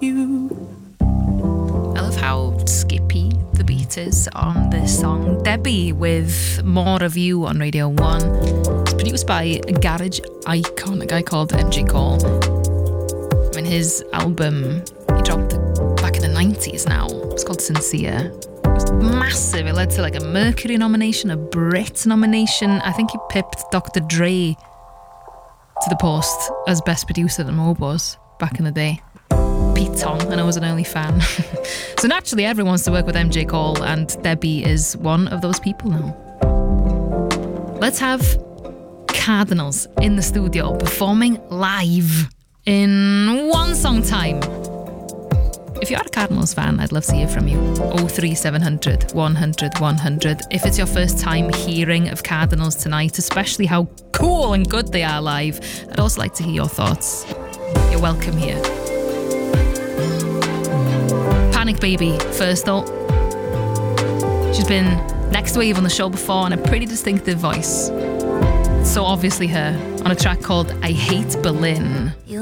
you. I love how skippy the beat is on this song. Debbie with More of You on Radio 1. It's produced by a garage icon, a guy called MJ Cole. I mean, his album, he dropped back in the 90s now. It's called Sincere. It was massive. It led to like a Mercury nomination, a Brit nomination. I think he pipped Dr. Dre to the post as best producer at the Mobos back in the day. Pete Tong, and I was an early fan. So naturally everyone wants to work with MJ Cole, and Debbie is one of those people now. Let's have Cardinals in the studio performing live in one song time. If you are a Cardinals fan, I'd love to hear from you. 03700 100 100. If it's your first time hearing of Cardinals tonight, especially how cool and good they are live, I'd also like to hear your thoughts. You're welcome here. Panic Baby, first though. She's been next wave on the show before and a pretty distinctive voice. So obviously her on a track called I Hate Berlin. You